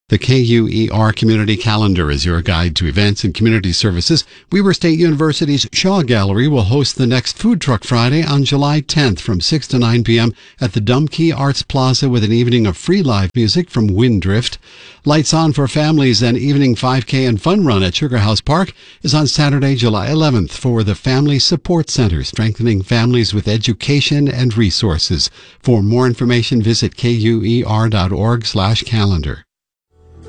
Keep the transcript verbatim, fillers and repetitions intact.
The K U E R Community Calendar is your guide to events and community services. Weber State University's Shaw Gallery will host the next Food Truck Friday on July tenth from six to nine p.m. at the Dumkey Arts Plaza with an evening of free live music from Windrift. Lights On for Families and evening five K and fun run at Sugar House Park is on Saturday, July eleventh for the Family Support Center, strengthening families with education and resources. For more information, visit kuer.org slash calendar.